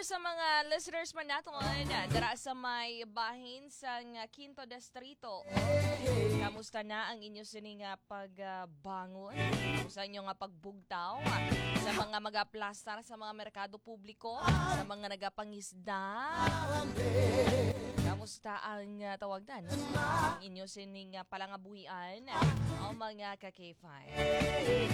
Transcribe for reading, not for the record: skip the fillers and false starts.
sa mga listeners man natin dara sa may bahin sa Quinto Distrito. Kamusta na ang inyo sining pagbangon? Sa inyo nga pagbugtaw sa mga magaplastar sa mga merkado publiko, sa mga nagapangisda. Kamusta ang tawagdan? Ang inyo sining palangabuhian o mga ka-K5.